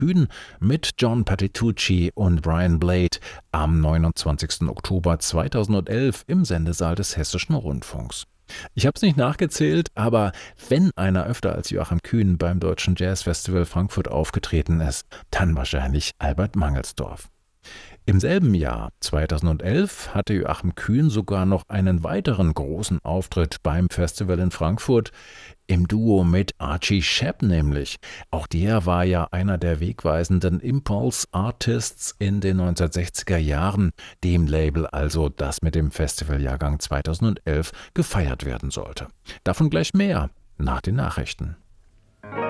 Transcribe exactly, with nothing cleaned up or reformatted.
Kühn mit John Patitucci und Brian Blade am neunundzwanzigsten Oktober zweitausendelf im Sendesaal des Hessischen Rundfunks. Ich habe es nicht nachgezählt, aber wenn einer öfter als Joachim Kühn beim Deutschen Jazzfestival Frankfurt aufgetreten ist, dann wahrscheinlich Albert Mangelsdorf. Im selben Jahr, zweitausendelf, hatte Joachim Kühn sogar noch einen weiteren großen Auftritt beim Festival in Frankfurt, im Duo mit Archie Shepp nämlich. Auch der war ja einer der wegweisenden Impulse-Artists in den neunzehnhundertsechziger Jahren, dem Label also, das mit dem Festivaljahrgang zweitausendelf gefeiert werden sollte. Davon gleich mehr nach den Nachrichten.